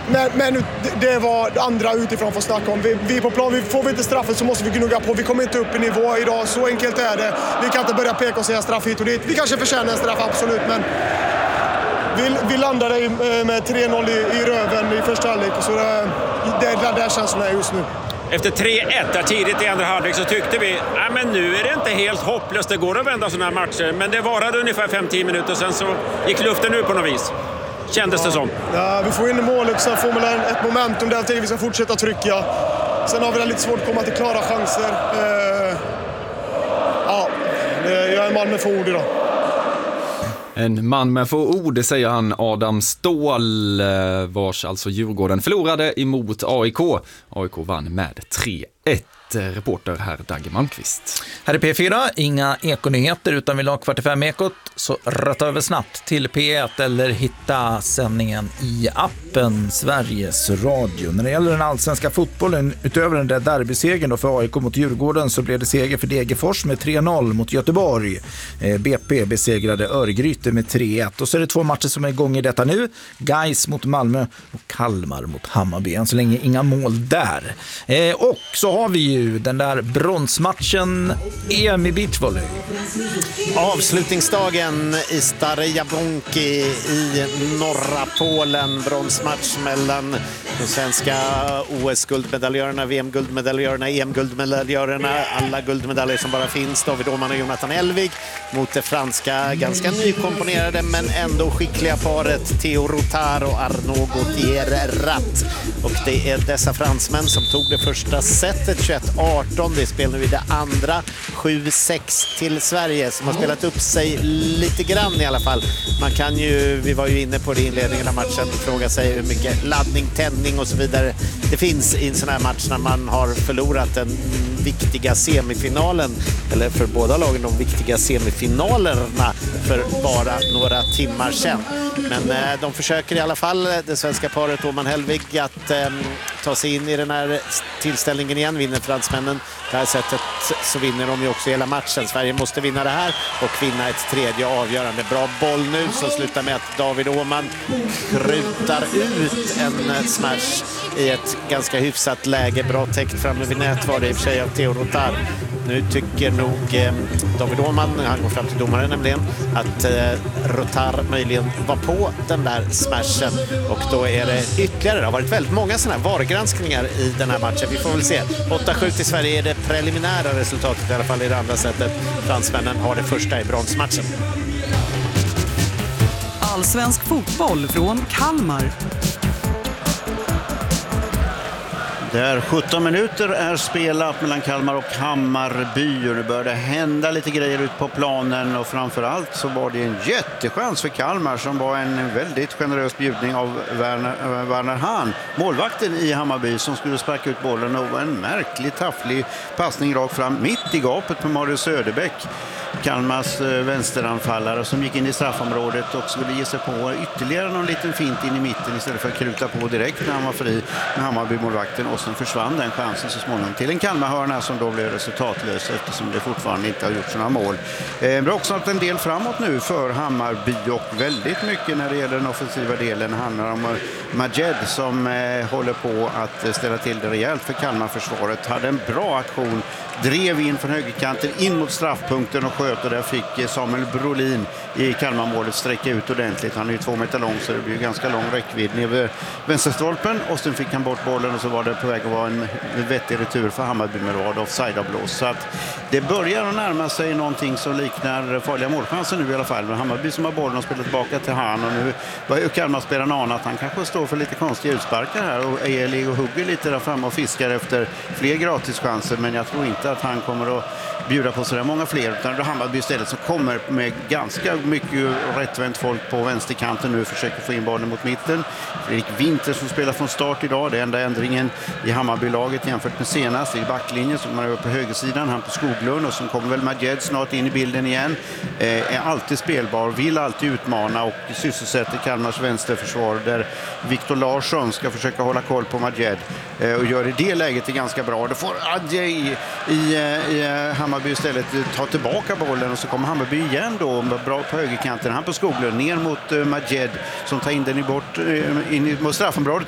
Men det var andra utifrån får snacka om. Vi är på plan, får vi inte straffet så måste vi gnugga på. Vi kommer inte upp i nivå idag, så enkelt är det. Vi kan inte börja peka och säga straff hit och dit. Vi kanske förtjänar en straff, absolut, men vi landade med 3-0 i röven i första halvlek. Så det är där känslorna är just nu. Efter 3-1 där tidigt i andra halvlek så tyckte vi men nu är det inte helt hopplöst. Det går att vända sådana här matcher. Men det varade ungefär 5-10 minuter, sen så gick luften ur på något vis. Kändes det som? Ja, vi får in i målet, sen får man ett momentum där jag tänker vi ska fortsätta trycka. Sen har vi lite svårt att komma till klara chanser. Jag är en man med få ord idag. En man med få ord, det säger han Adam Ståhl, vars alltså Djurgården förlorade emot AIK. AIK vann med 3-1. Reporter här Dagge Malmqvist. Här är P4, inga ekonyheter utan vill ha 4:45 så rötta över snabbt till P1 eller hitta sändningen i appen Sveriges Radio. När det gäller den allsvenska fotbollen, utöver den där derbysegern för AIK mot Djurgården, så blev det seger för Degerfors med 3-0 mot Göteborg. BP besegrade Örgryte med 3-1. Och så är det 2 matcher som är igång i detta nu. Gais mot Malmö och Kalmar mot Hammarby. Än så länge inga mål där. Och så har vi ju den där bronsmatchen EM i beachvolley. Avslutningsdagen i Stare Jablonki i norra Polen. Bronsmatch mellan de svenska OS-guldmedaljörerna, VM-guldmedaljörerna, EM-guldmedaljörerna, alla guldmedaljer som bara finns. David Åhman och Jonathan Elvig mot det franska, ganska nykomponerade men ändå skickliga paret Theo Rotard och Arnaud Gauthier-Rat. Och det är dessa fransmän som tog det första setet 21-18. Det spelar vi det andra 7-6 till Sverige, som har spelat upp sig lite grann i alla fall. Man kan ju, vi var ju inne på det i inledningen av matchen, fråga sig hur mycket laddning, tändning och så vidare det finns i en sån här match när man har förlorat den viktiga semifinalen, eller för båda lagen de viktiga semifinalerna för bara några timmar sedan. Men de försöker i alla fall, det svenska paret Åhman Helvig, att ta sig in i den här tillställningen igen. Vinner fransmännen det här sättet så vinner de ju också hela matchen. Sverige måste vinna det här och vinna ett tredje avgörande. Bra boll nu som slutar med att David Åhman krutar ut en smash i ett ganska hyfsat läge. Bra täckt framme vid nät var det i och för sig av Theo Rotard. Nu tycker nog David Åhman, han går fram till domaren nämligen, att Rotard möjligen var på den där smashen. Och då är det ytterligare, det har varit väldigt många sådana här vargranskningar i den här matchen. Vi får väl se. 8-7 till Sverige är det preliminära resultatet i alla fall i det andra sättet. Fransmännen har det första i bronsmatchen. Allsvensk fotboll från Kalmar. Där 17 minuter är spelat mellan Kalmar och Hammarby och det började hända lite grejer ut på planen och framförallt så var det en jättechans för Kalmar som var en väldigt generös bjudning av Werner Hahn, målvakten i Hammarby, som skulle sparka ut bollen och var en märklig tafflig passning rakt fram mitt i gapet på Marius Söderbäck. Kalmars vänsteranfallare som gick in i straffområdet och skulle ge sig på ytterligare någon liten fint in i mitten istället för att kruta på direkt när han var fri med Hammarby-målvakten, och sen försvann den chansen så småningom till en Kalmarhörna som då blev resultatlös eftersom det fortfarande inte har gjort några mål. Det har också haft en del framåt nu för Hammarby och väldigt mycket när det gäller den offensiva delen handlar om Majed som håller på att ställa till det rejält för Kalmarförsvaret. Hade en bra aktion, drev in från högerkanten in mot straffpunkten och sköt, och där fick Samuel Brolin i Kalmarmålet sträcka ut ordentligt. Han är ju 2 meter lång så det blir ganska lång räckvidd ner vänsterstolpen, och sen fick han bort bollen och så var det på väg att vara en vettig retur för Hammarby med rad offside-avblås. Så att det börjar att närma sig någonting som liknar farliga målchanser nu i alla fall. Men Hammarby som har bollen och spelat tillbaka till han, och nu var ju Kalmarspelaren ana att han kanske står för lite konstiga utsparkar här och ligger och hugger lite där framme och fiskar efter fler gratischanser, men jag tror inte att han kommer att bjuda på så där många fler, utan det är Hammarby istället som kommer med ganska mycket rättvänt folk på vänsterkanten nu, försöker få in bollen mot mitten. Fredrik Winter som spelar från start idag, det enda ändringen i Hammarby-laget jämfört med senast i backlinjen som man är på högersidan, han på Skoglund, och som kommer väl Majed snart in i bilden igen, är alltid spelbar, vill alltid utmana och sysselsätter Kalmars vänsterförsvar där Viktor Larsson ska försöka hålla koll på Majed och gör i det läget det ganska bra. Det får Adjei i Hammarby istället ta tillbaka bollen, och så kommer Hammarby igen då bra på högerkanten, han på Skoglund ner mot Majed som tar in den in mot straffområdet.